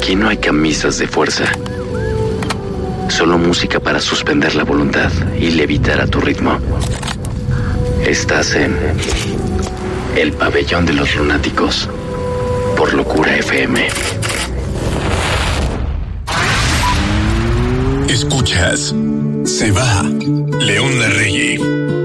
Aquí no hay camisas de fuerza. Solo música para suspender la voluntad y levitar a tu ritmo. Estás en El Pabellón de los Lunáticos por Locura FM. Escuchas Se va León Larregui.